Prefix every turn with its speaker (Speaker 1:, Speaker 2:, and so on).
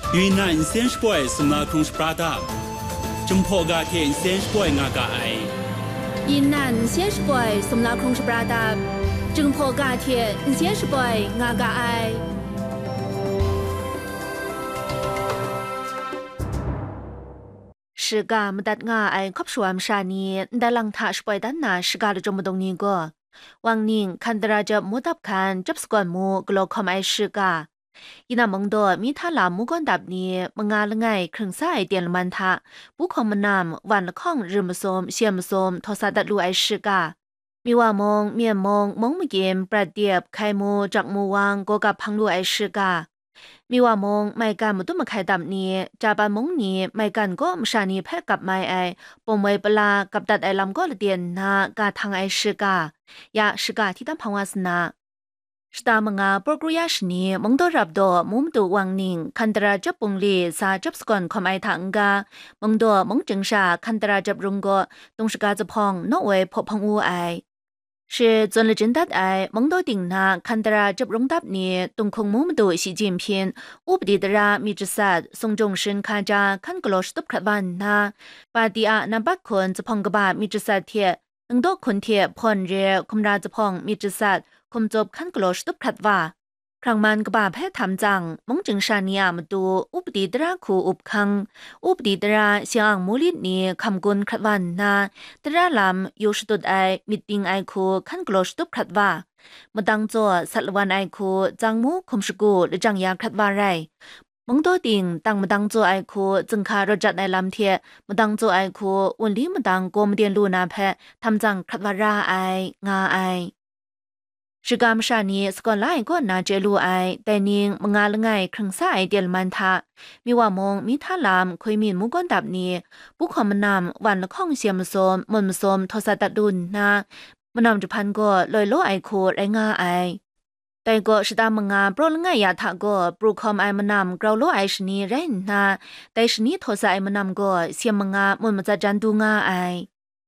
Speaker 1: 云南先是怪送那空是巴达，中破嘎天先是怪阿嘎爱。
Speaker 2: 云南先是怪送那空是巴达，中破嘎天先是怪阿嘎爱。是个没得我爱可不说啥呢？但让他是怪单呐，是个的这么东尼个。往年看得着这没得看，这不是管么？个老看爱是个。อีน่ะมงโดมีท่าลามุกอนดับนี้มงาละไงเครื่องซ้ายเตียนละมันทะบุคอมนำวันละข้องรึมสมเสียมสมทอสาดัดลูไอชื่อกามีว่ามงเมียมงมงมะเกมประเดียบไข่มูจักมูวางก็กับพังลูไอชื่อกามีว่ามงไม่กันมุตุมาไข่ดับนี้จาบานมงนี้ไม่กันก็มชานีแพ้กับไม่ไอปมไว้ปลากับดัดไอลำก็ละเตียนนากาทางไอชื่อกายาชื่อกาที่ตั้งพังวาสนาสตามงาโปรกริยาชนีมงโดรับโดมุมตัววังนิงคันตราจับปุงลีซาจับสกอนคอมไอถังกามงโดมงจึงชาคันตราจับรุงโกตงสกาจะพองนอเวพบพงอูไอ是尊了真大爱蒙多顶那看得ra这容达呢东空木木习近平乌不地的ra米之萨宋仲生看着看个罗斯都看完那把第二那把คนจะพองกบา米之萨贴能多คน贴พอนเรคุมราจะพอง米之萨คุมจบคันกโลสตุบขัดว่าครั้งมันกบาแพ้ทำจังมงจึงชานียามดูอุปดีดราคูอุบคังอุปดีดราเสียงมูลิดนี้คำกุนขัดวันนาดราลำยูสตุดไอมิดดิงไอคูคันกโลสตุบขัดว่ามาดังจัวสัตวันไอคูจังมูคุมสกูหรือจังยาขัดว่าไรมงโตติงตั้งมาดังจัวไอคูจึงคารจัดในลำเทียมาดังจัวไอคูวันนี้มาดังโกมเดียนลูนาแพ้ทำจังขัดว่าราไองาไอ是กามชานีสกอลไลก็น่าเจลูไอแต่นิงมงาละไงครั้งซ้ายเดียลมันทะมีว่ามงมีท่าลามคุยมีมุกอนดับนี้บุคอมนำวันละข้องเสียมสมมนสมทศตัดดุนนะมันนำจุพันก็ลอยโลไอโคไรงาไอแต่ก็สตามงาโปรละไงยาทะก็ปรูคอมไอมันนำกราวโลไอชนีไรนะแต่ชนีทศไอมันนำก็เสียมงามนมาจะจันดูงาไอ